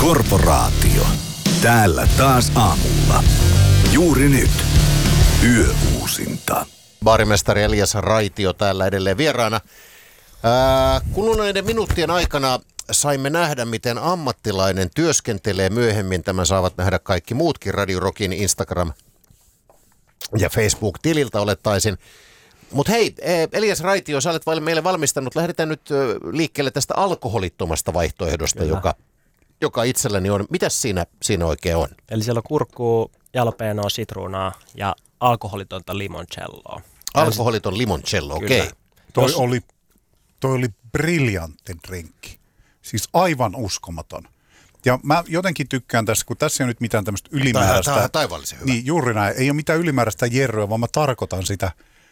Korporaatio. Täällä taas aamulla. Juuri nyt. Yöuusinta. Baarimestari Elias Raitio täällä edelleen vieraana. Kuluneiden minuuttien aikana saimme nähdä, miten ammattilainen työskentelee myöhemmin. Tämän saavat nähdä kaikki muutkin Radio Rockin Instagram- ja Facebook-tililtä olettaisin. Mutta hei, Elias Raitio, sä olet meille valmistanut. Lähdetään nyt liikkeelle tästä alkoholittomasta vaihtoehdosta, joka itselläni on. Mitäs siinä oikein on? Eli siellä on kurkkuu, jalapenoa, sitruunaa ja alkoholitonta limoncelloa. Alkoholiton limoncello, okei. Okay. Toi oli briljantti drinkki. Siis aivan uskomaton. Ja mä jotenkin tykkään tässä, kun tässä ei ole nyt mitään tämmöistä ylimääräistä. Tämä on taivaallisen hyvä. Niin, juuri näin. Ei ole mitään ylimääräistä jerryä, vaan mä tarkoitan sitä.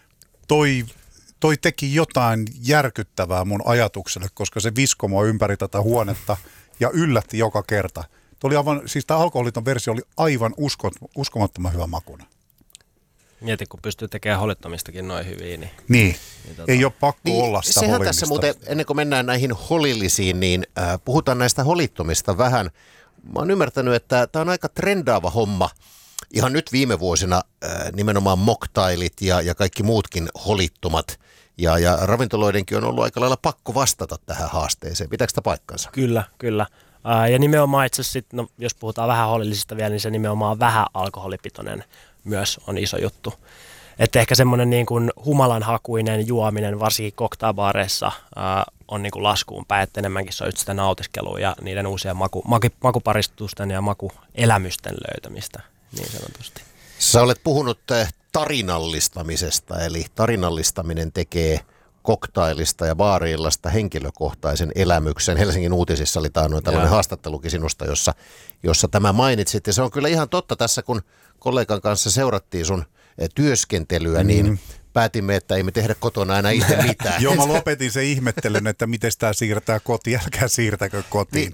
Toi teki jotain järkyttävää mun ajatukselle, koska se viskoi mua ympäri tätä huonetta ja yllätti joka kerta. Siis tämä alkoholiton versio oli aivan uskomattoman hyvä makuna. Mieti, kun pystyy tekemään holittomistakin noin hyvin. Niin. Ei ole pakko olla sitä sehän holillista. Tässä muuten, ennen kuin mennään näihin holillisiin, niin puhutaan näistä holittomista vähän. Mä oon ymmärtänyt, että tämä on aika trendaava homma. Ihan nyt viime vuosina nimenomaan mocktailit ja kaikki muutkin holittomat. Ja ravintoloidenkin on ollut aika lailla pakko vastata tähän haasteeseen. Pitääkö sitä paikkansa? Kyllä. Ja nimenomaan itse asiassa, jos puhutaan vähän holillisista vielä, niin se nimenomaan vähän alkoholipitoinen myös on iso juttu. Että ehkä semmoinen niin kuin humalanhakuinen juominen, varsinkin cocktailbaareissa, on niin kuin laskuun päin, että enemmänkin se on sitä nautiskelua ja niiden uusien makuparistusten ja makuelämysten löytämistä niin sanotusti. Sä olet puhunut tarinallistamisesta, eli tarinallistaminen tekee koktailista ja baariillasta henkilökohtaisen elämyksen. Helsingin uutisissa oli taannoin tällainen haastattelukin sinusta, jossa tämä mainitsit. Ja se on kyllä ihan totta tässä, kun kollegan kanssa seurattiin sun työskentelyä, niin päätimme, että ei me tehdä kotona aina itse mitään. Joo, mä lopetin sen ihmettelyn, että miten tämä siirtää kotiin, älkää siirtäkö kotiin.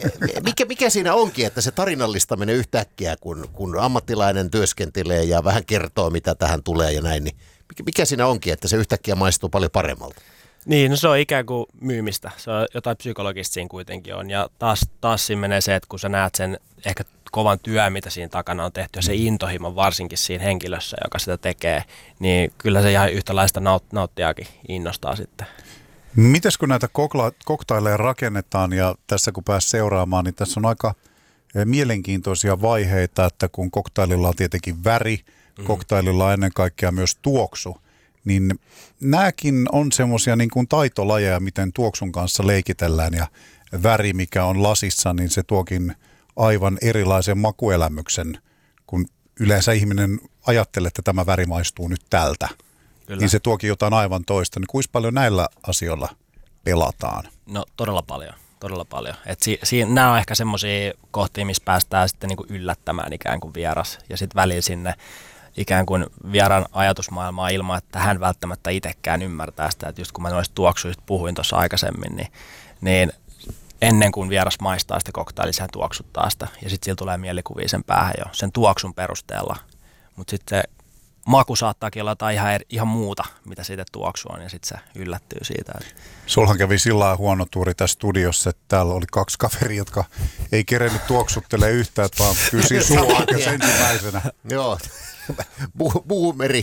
Mikä siinä onkin, että se tarinallistaminen yhtäkkiä, kun ammattilainen työskentelee ja vähän kertoo, mitä tähän tulee ja näin, niin mikä siinä onkin, että se yhtäkkiä maistuu paljon paremmalta? Niin, no se on ikään kuin myymistä. Se on jotain psykologista siinä kuitenkin on. Ja taas siinä menee se, että kun sä näet sen ehkä kovan työn, mitä siinä takana on tehty, ja se intohimo varsinkin siinä henkilössä, joka sitä tekee, niin kyllä se ihan yhtälaista nauttiaakin innostaa sitten. Mites kun näitä koktaileja rakennetaan, ja tässä kun pääsi seuraamaan, niin tässä on aika mielenkiintoisia vaiheita, että kun koktaililla on tietenkin väri, koktaililla on ennen kaikkea myös tuoksu, niin nämäkin on semmoisia niin kuin taitolajeja, miten tuoksun kanssa leikitellään, ja väri, mikä on lasissa, niin se tuokin aivan erilaisen makuelämyksen, kun yleensä ihminen ajattelee, että tämä väri maistuu nyt tältä. Kyllä. Niin se tuokin jotain aivan toista. Niin kuinka paljon näillä asioilla pelataan? No todella paljon. Nämä on ehkä semmoisia kohtia, missä päästään sitten niinku yllättämään ikään kuin vieras ja sitten välillä sinne ikään kuin vieraan ajatusmaailmaa ilman, että hän välttämättä itsekään ymmärtää sitä, että just kun mä noista tuoksuista puhuin tuossa aikaisemmin, niin ennen kuin vieras maistaa sitä koktailia, sehän tuoksuttaa sitä ja sitten sillä tulee mielikuvia sen päähän jo sen tuoksun perusteella, mutta sitten se maku saattaakin olla jotain ihan muuta, mitä siitä tuoksua on ja sitten se yllättyy siitä. Sulhan kävi sillä lailla huono tuuri tässä studiossa, että täällä oli 2 kaveria, jotka ei kerennyt tuoksuttelemaan yhtään, vaan pyysi suoakas ensimmäisenä. Joo. Buumeri.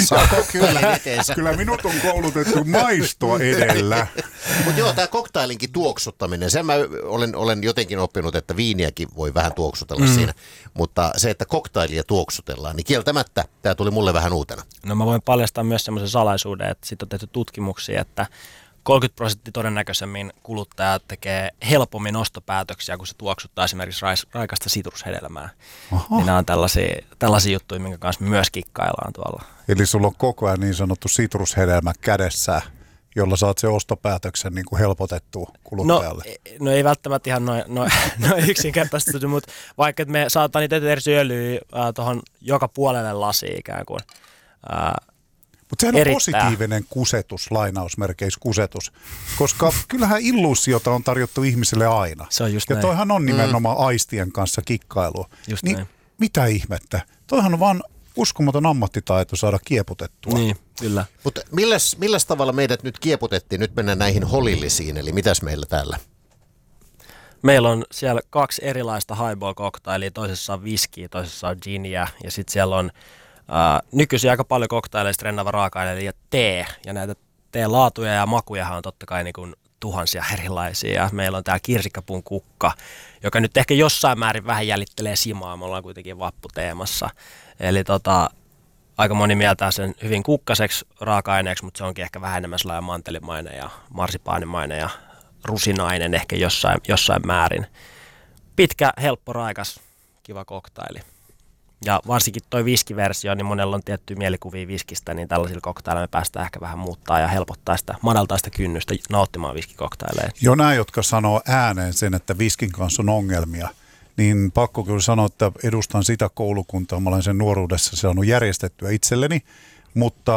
Kyllä minut on koulutettu maistoa edellä. Mutta joo, tämä koktailinkin tuoksuttaminen, sen mä olen jotenkin oppinut, että viiniäkin voi vähän tuoksutella siinä. Mutta se, että koktailia tuoksutellaan, niin kieltämättä tämä tuli mulle vähän uutena. No mä voin paljastaa myös semmoisen salaisuuden, että siitä on tehty tutkimuksia, että 30% todennäköisemmin kuluttaja tekee helpommin ostopäätöksiä, kun se tuoksuttaa esimerkiksi raikasta sitrushedelmää. Niin nämä on tällaisia juttuja, minkä kanssa myös kikkaillaan tuolla. Eli sulla on koko ajan niin sanottu sitrushedelmä kädessä, jolla saat se ostopäätöksen niin kuin helpotettua kuluttajalle. No ei välttämättä ihan noin yksinkertaisesti, mutta vaikka me saataan niitä eterisöljyä tuohon joka puolelle lasiin ikään kuin. Mutta sehän on positiivinen kusetus, lainausmerkeissä kusetus, koska kyllähän illuusiota on tarjottu ihmiselle aina. Se on just ja näin. toihan on nimenomaan aistien kanssa kikkailu. Just niin näin. Mitä ihmettä? Toihan on vaan uskomaton ammattitaito saada kieputettua. Niin, kyllä. Mutta milläs tavalla meidät nyt kieputettiin? Nyt mennään näihin holillisiin, eli mitäs meillä täällä? Meillä on siellä 2 erilaista highball-koktailia, toisessa on whisky, toisessa on ginia ja sitten siellä on nykyisin aika paljon koktaileista trendava raaka-aine eli tee ja näitä teen laatuja ja makujahan on totta kai niin kuin tuhansia erilaisia. Ja meillä on täällä kirsikkapuun kukka, joka nyt ehkä jossain määrin vähän jäljittelee simaa. Me ollaan kuitenkin vapputeemassa. Eli aika moni mieltää sen hyvin kukkaseksi raaka-aineeksi, mutta se onkin ehkä vähän enemmän sellainen mantelimainen ja marsipaanimainen ja rusinainen ehkä jossain määrin. Pitkä, helppo, raikas, kiva koktaili. Ja varsinkin toi viskiversio, niin monella on tiettyjä mielikuvia viskistä, niin tällaisilla koktaileilla me päästään ehkä vähän muuttaa ja helpottaa sitä, madaltaa sitä kynnystä nauttimaan viskikoktaileja. Jo nämä, jotka sanoo ääneen sen, että viskin kanssa on ongelmia, niin pakko kyllä sanoa, että edustan sitä koulukuntaa. Mä olen sen nuoruudessa saanut järjestettyä itselleni, mutta